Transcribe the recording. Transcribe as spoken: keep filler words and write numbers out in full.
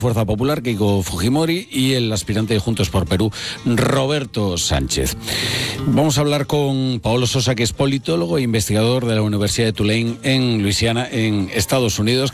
Fuerza Popular, Keiko Fujimori, y el aspirante de Juntos por Perú, Roberto Sánchez. Vamos a hablar con Paolo Sosa, que es politólogo e investigador de la Universidad de Tulane en Luisiana, en Estados Unidos.